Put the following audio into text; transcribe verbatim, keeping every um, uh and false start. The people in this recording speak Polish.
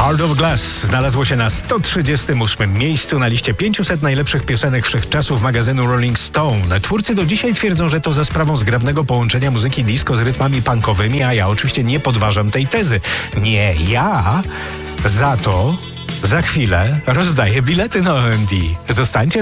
Heart of Glass znalazło się na sto trzydziestym ósmym miejscu na liście pięciuset najlepszych piosenek wszechczasów magazynu Rolling Stone. Twórcy do dzisiaj twierdzą, że to za sprawą zgrabnego połączenia muzyki disco z rytmami punkowymi, a ja oczywiście nie podważam tej tezy. Nie, ja za to za chwilę rozdaję bilety na O M D. Zostańcie